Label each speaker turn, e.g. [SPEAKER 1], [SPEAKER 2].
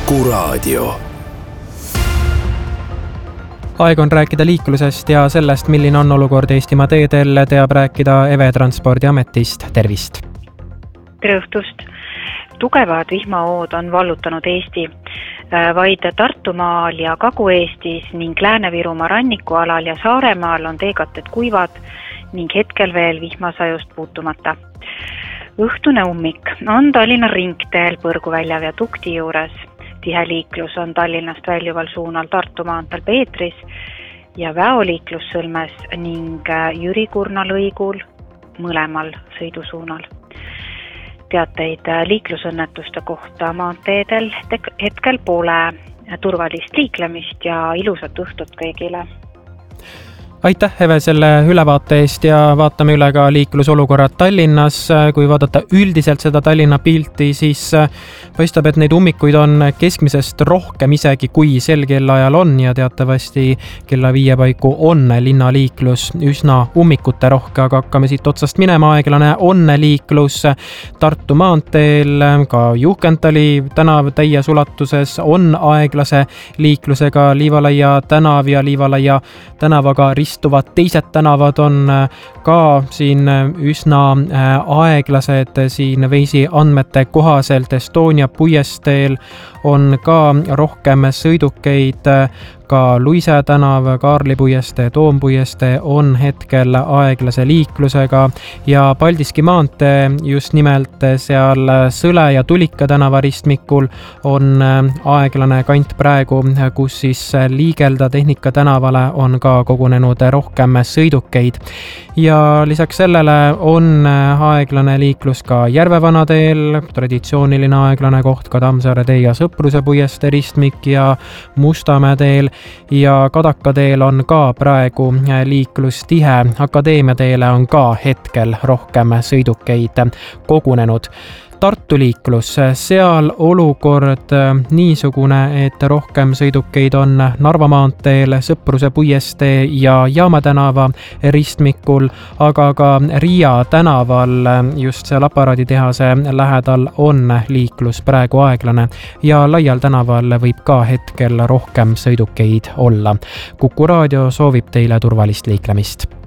[SPEAKER 1] Kuku Raadio.
[SPEAKER 2] Aeg on rääkida liiklusest ja sellest, milline on olukord Eestimaa teedel, teab rääkida EVE Transpordiametist. Tervist!
[SPEAKER 3] Tere õhtust! Tugevad vihmaood on vallutanud Eesti. Vaid Tartumaal ja Kagu-Eestis ning Lääne-Virumaa rannikualal ja Saaremaal on teekatted kuivad ning hetkel veel vihmasajust puutumata. Õhtune ummik on Tallinna ringteel Põrguvälja viadukti juures. Tihe liiklus on Tallinnast väljuval suunal Tartu maanteel Peetris ja väoliiklus Sõlmes ning Jüri-Kurna lõigul mõlemal sõidusuunal. Teateid liiklusõnnetuste kohta maanteedel hetkel pole. Turvalist liiklemist ja ilusat õhtut kõigile.
[SPEAKER 2] Aitäh, Eve, selle ülevaate eest ja vaatame üle ka liiklusolukorrad Tallinnas. Kui vaadata üldiselt seda Tallinna pilti, siis paistab, et neid ummikuid on keskmisest rohkem isegi kui sel kellaajal on ja teatavasti kella 5 paiku on linnaliiklus üsna ummikute rohke, aga hakkame siit otsast minema. Aeglane on liiklus Tartu maanteel, ka Juhkentali tänav täies ulatuses on aeglase liiklusega. Liivalaia tänav ja Liivalaia tänavaga ristuvad teised tänavad on ka siin üsna aeglased. Siin Veisi andmete kohaselt Estonia puiesteel on ka rohkem sõidukeid. Ka Luise tänav, Kaarli puiestee, Toompuiestee on hetkel aeglase liiklusega ja Paldiski maantee just nimelt seal Sõle ja Tulika tänava ristmikul on aeglane kant praegu, kus siis Liigelda Tehnika tänavale on ka kogunenud rohkem sõidukeid. Ja lisaks sellele on aeglane liiklus ka Järvevana teel, traditsiooniline aeglane koht ka Tammsaare tee ja Sõpruse puiestee ristmik ja Mustamäe teel. Ja Kadaka teel on ka praegu liiklus tihe. Akadeemia teele on ka hetkel rohkem sõidukeid kogunenud. Tartu liiklus, seal olukord niisugune, et rohkem sõidukeid on Narva maanteel, Sõpruse puiestee ja Jaama tänava ristmikul, aga ka Riia tänaval just seal aparaaditehase lähedal on liiklus praegu aeglane ja Laial tänaval võib ka hetkel rohkem sõidukeid olla. Kuku Raadio soovib teile turvalist liiklemist.